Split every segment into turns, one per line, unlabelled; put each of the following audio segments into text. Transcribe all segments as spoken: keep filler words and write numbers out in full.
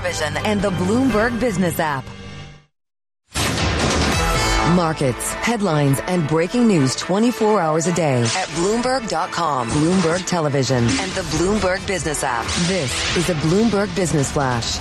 Television and the Bloomberg Business app. Markets, headlines, and breaking news twenty-four hours a day at Bloomberg dot com, Bloomberg Television, and the Bloomberg Business app. This is a Bloomberg Business Flash.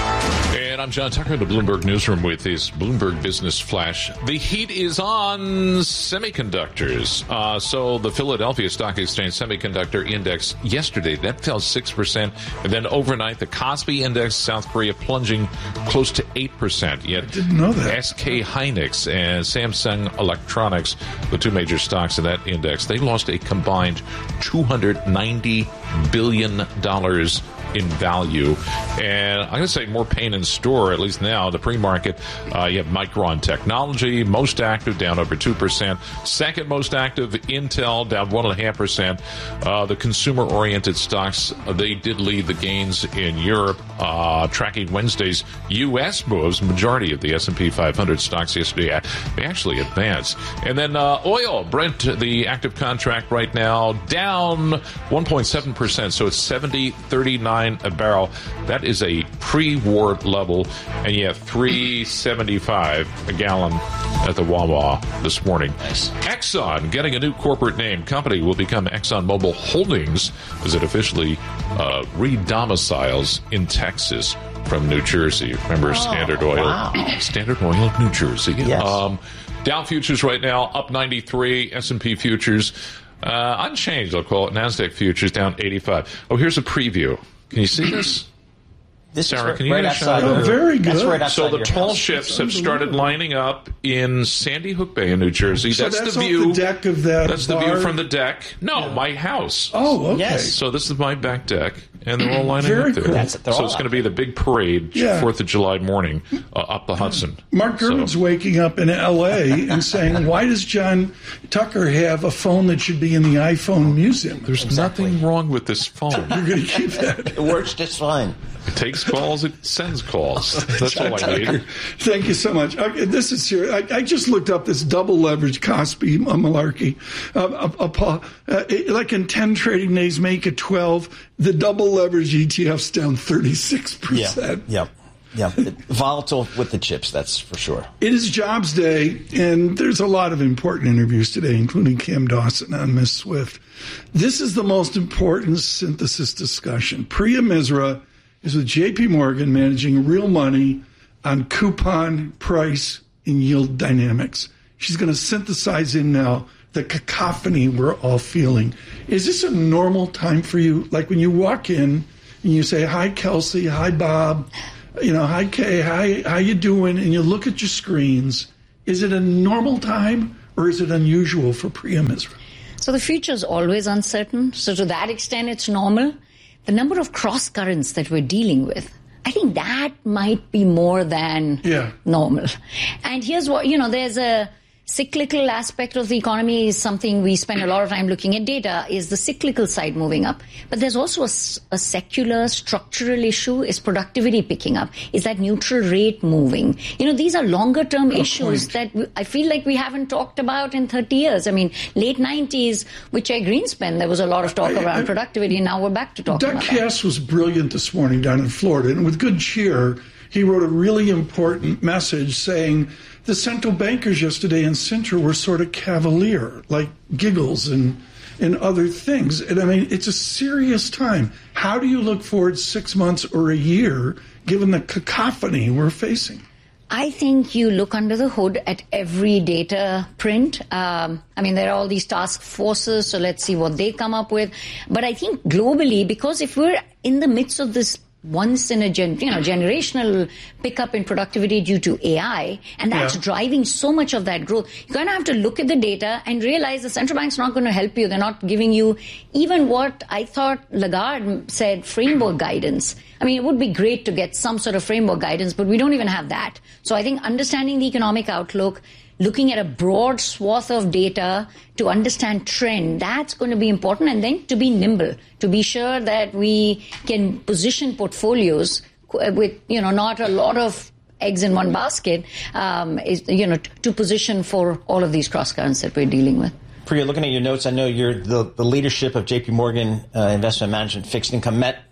And I'm John Tucker in the Bloomberg Newsroom with this Bloomberg Business Flash. The heat is on semiconductors. Uh, so the Philadelphia Stock Exchange Semiconductor Index yesterday, that fell six percent. And then overnight, the Kospi Index, South Korea, plunging close to eight percent. Yet,
I didn't know that.
S K Hynix and Samsung Electronics, the two major stocks in that index, they lost a combined two hundred ninety billion dollars in value. And I'm going to say more pain in store, at least now, the pre-market. Uh, you have Micron Technology, most active, down over two percent. Second most active, Intel, down one point five percent. Uh, the consumer-oriented stocks, uh, they did lead the gains in Europe, uh, tracking Wednesday's U S moves. Majority of the S and P five hundred stocks yesterday, they actually advanced. And then uh, oil, Brent, the active contract right now, down one point seven percent, so it's seventy thirty-nine a barrel. That is a pre-war level, and you have three seventy-five a gallon at the Wawa this morning.
Nice. Exxon
getting a new corporate name. Company will become ExxonMobil Holdings as it officially uh, re-domiciles in Texas from New Jersey. Remember, oh, Standard Oil,
wow.
Standard Oil of New Jersey.
Yes.
Um, Dow futures right now up ninety-three. S and P futures uh, unchanged. I'll call it. Nasdaq futures down eighty-five. Oh, here's a preview. Can you see this?
This
Sarah,
is
can you
right
get a
outside.
shot?
Oh, very good.
That's right outside
So the
your
tall
house.
ships
That's
have started lining up in Sandy Hook Bay in New Jersey.
So
that's,
that's
the
off
view.
the deck of that
That's the
bar?
view from the deck. No, yeah. My house.
Oh, okay.
Yes.
So this is my back deck, and they're all lining
Very
up there.
cool.
That's it. They're
So
all
it's
up.
going to be the big parade,
Yeah.
Fourth of July morning, uh, up the Hudson.
Mark Gurman's
So-
waking up in L A and saying, why does John Tucker have a phone that should be in the iPhone museum?
There's
Exactly.
nothing wrong with this phone.
You're going to keep that.
It works just fine.
It takes calls, it sends calls. That's all I need.
Thank you so much. Okay, this is serious. I, I just looked up this double leverage Kospi malarkey. Uh, a, a, uh, it, like in ten trading days, make it twelve. The double leverage E T F's down thirty-six percent.
Yeah. Yep. Yep. Volatile with the chips, that's for sure.
It is Jobs Day, and there's a lot of important interviews today, including Cam Dawson on Miss Swift. This is the most important synthesis discussion. Priya Misra is with J P Morgan, managing real money on coupon, price, and yield dynamics. She's going to synthesize in now the cacophony we're all feeling. Is this a normal time for you? Like when you walk in and you say, hi, Kelsey, hi, Bob, you know, hi, Kay, hi, how you doing? And you look at your screens. Is it a normal time or is it unusual for Priya Misra?
So the future is always uncertain. So to that extent, it's normal. The number of cross currents that we're dealing with, I think that might be more than
yeah.
normal. And here's what, you know, there's a cyclical aspect of the economy is something we spend a lot of time looking at. Data is the cyclical side moving up. But there's also a, a secular structural issue. Is productivity picking up? Is that neutral rate moving? You know, these are longer term
Good
issues
point.
that I feel like we haven't talked about in thirty years. I mean, late nineties with Jay Greenspan, there was a lot of talk
I,
around
I,
productivity. And now we're back to talking
Doug
about
Cass
that.
was brilliant this morning down in Florida, and with good cheer, he wrote a really important message saying the central bankers yesterday in Sintra were sort of cavalier, like giggles and and other things. And I mean, it's a serious time. How do you look forward six months or a year, given the cacophony we're facing?
I think you look under the hood at every data print. Um, I mean, there are all these task forces, so let's see what they come up with. But I think globally, because if we're in the midst of this once in a gen, you know, generational pickup in productivity due to A I, and that's
yeah.
driving so much of that growth, you're going to have to look at the data and realize the central bank's not going to help you. They're not giving you even what I thought Lagarde said, framework guidance. I mean, it would be great to get some sort of framework guidance, but we don't even have that. So I think understanding the economic outlook, looking at a broad swath of data to understand trend, that's going to be important. And then to be nimble, to be sure that we can position portfolios with, you know, not a lot of eggs in one basket, um, is, you know, t- to position for all of these cross currents that we're dealing with.
Priya, looking at your notes, I know you're the, the leadership of J P Morgan uh, Investment Management Fixed Income met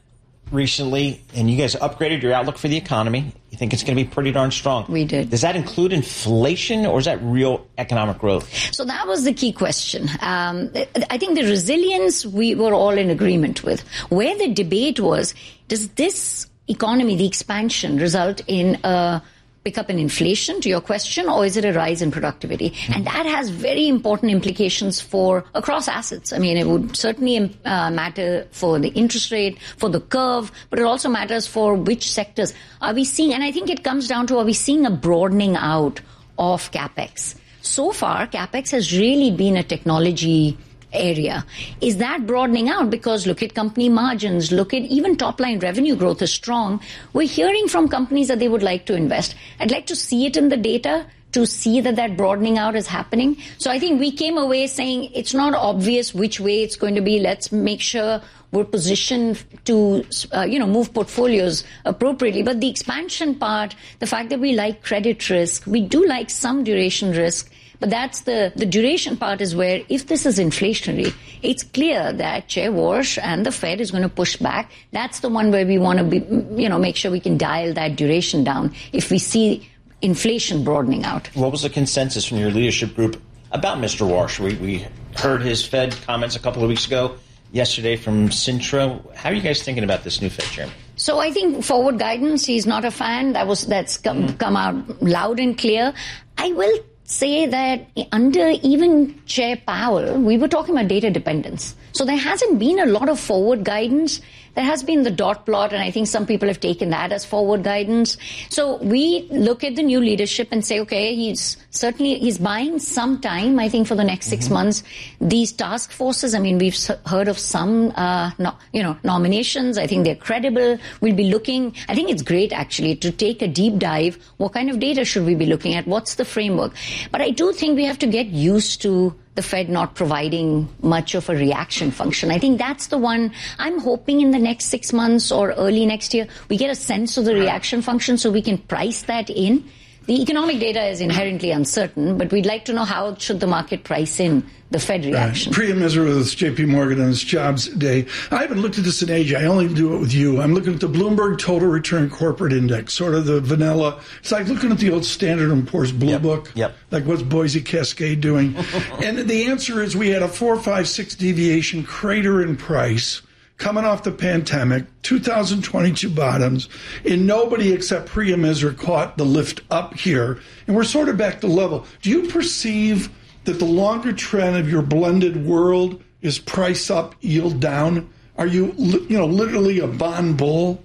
recently, and you guys upgraded your outlook for the economy. You think it's going to be pretty darn strong.
We did.
Does that include inflation, or is that real economic growth?
So that was the key question. Um, I think the resilience we were all in agreement with. Where the debate was, does this economy, the expansion, result in a pickup in inflation, to your question, or is it a rise in productivity? Mm-hmm. And that has very important implications for across assets. I mean, it would certainly uh, matter for the interest rate, for the curve, but it also matters for which sectors. Are we seeing, and I think it comes down to, are we seeing a broadening out of CapEx? So far, CapEx has really been a technology area. Is that broadening out? Because look at company margins, look at even top line revenue growth is strong. We're hearing from companies that they would like to invest. I'd like to see it in the data to see that that broadening out is happening. So I think we came away saying it's not obvious which way it's going to be. Let's make sure we're positioned to, uh, you know, move portfolios appropriately. But the expansion part, the fact that we like credit risk, we do like some duration risk. But that's the, the duration part is where, if this is inflationary, it's clear that Chair Warsh and the Fed is going to push back. That's the one where we want to be, you know, make sure we can dial that duration down if we see inflation broadening out.
What was the consensus from your leadership group about Mister Warsh? We, we heard his Fed comments a couple of weeks ago, yesterday from Sintra. How are you guys thinking about this new Fed chairman?
So I think forward guidance, he's not a fan. That was, that's come, mm. come out loud and clear. I will say that under even Chair Powell, we were talking about data dependence. So there hasn't been a lot of forward guidance. There has been the dot plot, and I think some people have taken that as forward guidance. So we look at the new leadership and say, okay, he's certainly, he's buying some time, I think, for the next six mm-hmm. months. These task forces, I mean, we've heard of some, uh, no, you know, nominations. I think they're credible. We'll be looking, I think it's great, actually, to take a deep dive. What kind of data should we be looking at? What's the framework? But I do think we have to get used to the Fed not providing much of a reaction function. I think that's the one I'm hoping in the next six months or early next year, we get a sense of the reaction function so we can price that in. The economic data is inherently uncertain, but we'd like to know how should the market price in the Fed reaction.
Right. Priya Misra with J P Morgan on his jobs day. I haven't looked at this in age. I only do it with you. I'm looking at the Bloomberg Total Return Corporate Index, sort of the vanilla. It's like looking at the old Standard and Poor's Blue
yep.
Book.
Yep.
Like what's Boise Cascade doing? And the answer is we had a four, five, six deviation crater in price coming off the pandemic, two thousand twenty-two bottoms, and nobody except Priya Misra caught the lift up here. And we're sort of back to level. Do you perceive that the longer trend of your blended world is price up, yield down? Are you, you know, literally a bond bull?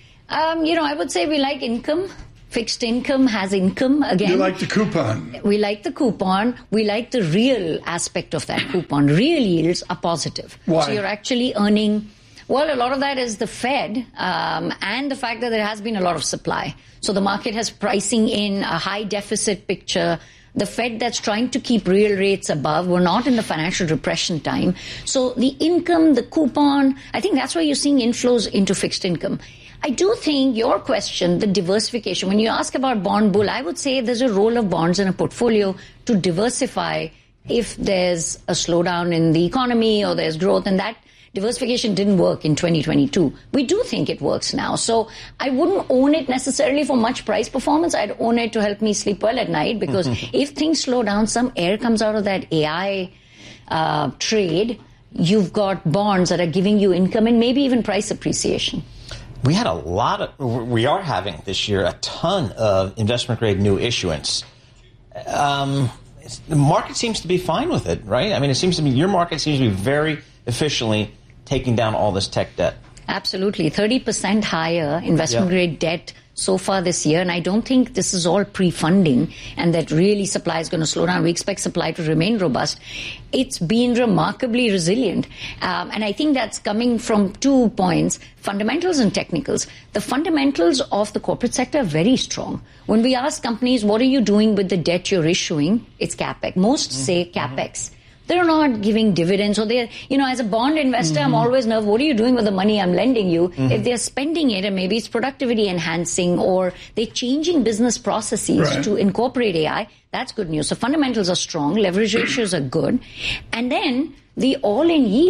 Um, you know, I would say we like income. Fixed income has income again.
You like the coupon.
We like the coupon. We like the real aspect of that coupon. Real yields are positive.
Why?
So you're actually earning. Well, a lot of that is the Fed um, and the fact that there has been a lot of supply. So the market has pricing in a high deficit picture. The Fed that's trying to keep real rates above. We're not in the financial depression time. So the income, the coupon, I think that's why you're seeing inflows into fixed income. I do think your question, the diversification, when you ask about bond bull, I would say there's a role of bonds in a portfolio to diversify if there's a slowdown in the economy or there's growth, and that diversification didn't work in twenty twenty-two. We do think it works now. So I wouldn't own it necessarily for much price performance. I'd own it to help me sleep well at night, because if things slow down, some air comes out of that A I uh, trade, you've got bonds that are giving you income and maybe even price appreciation.
We had a lot of, we are having this year a ton of investment grade new issuance. Um, the market seems to be fine with it, right? I mean, it seems to me your market seems to be very efficiently taking down all this tech debt.
Absolutely. thirty percent higher investment yeah. grade debt so far this year. And I don't think this is all pre-funding and that really supply is going to slow down. We expect supply to remain robust. It's been remarkably resilient. Um, and I think that's coming from two points, fundamentals and technicals. The fundamentals of the corporate sector are very strong. When we ask companies, what are you doing with the debt you're issuing? It's CapEx. Most mm-hmm. say CapEx. They're not giving dividends, or they're, you know, as a bond investor, mm-hmm. I'm always nervous. What are you doing with the money I'm lending you? Mm-hmm. If they're spending it, and maybe it's productivity enhancing, or they're changing business processes right. to incorporate A I, that's good news. So fundamentals are strong, leverage ratios are good, and then the all-in yield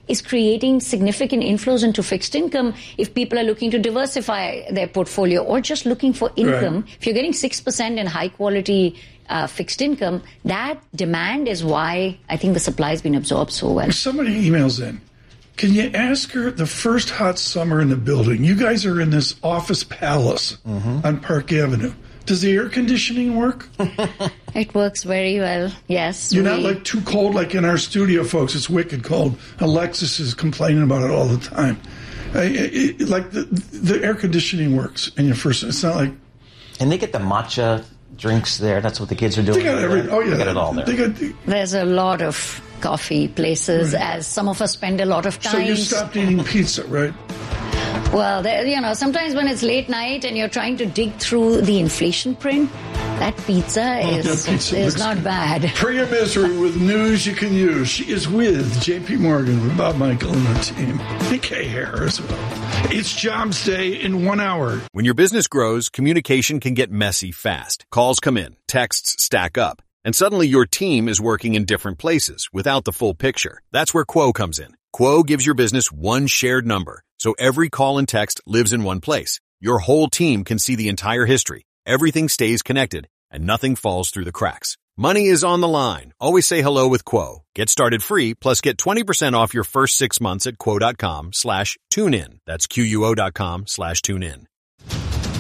is creating significant inflows into fixed income if people are looking to diversify their portfolio or just looking for income. Right. If you're getting six percent in high quality uh, fixed income, that demand is why I think the supply has been absorbed so well.
Somebody emails in. Can you ask her the first hot summer in the building? You guys are in this office palace mm-hmm. on Park Avenue. Does the air conditioning work?
It works very well, yes.
You're
we...
not like too cold like in our studio, folks. It's wicked cold. Alexis is complaining about it all the time. I, it, it, like the, the air conditioning works in your first. It's not like.
And they get the matcha drinks there. That's what the kids are doing.
They got everything. Oh yeah,
they got it all there.
They got the...
There's a lot of coffee places, right. as some of us spend a lot of time.
So you stopped eating pizza, right?
Well, there, you know, sometimes when it's late night and you're trying to dig through the inflation print, that pizza
oh,
is,
that pizza
is not bad.
Priya Misri with news you can use. She is with J P Morgan, with Bob Michael and the team. P K Hair as well. It's Jobs Day in one hour.
When your business grows, communication can get messy fast. Calls come in, texts stack up, and suddenly your team is working in different places without the full picture. That's where Quo comes in. Quo gives your business one shared number, so every call and text lives in one place. Your whole team can see the entire history. Everything stays connected, and nothing falls through the cracks. Money is on the line. Always say hello with Quo. Get started free, plus get twenty percent off your first six months at quo.com slash tune in. That's Q U O dot com slash tune in.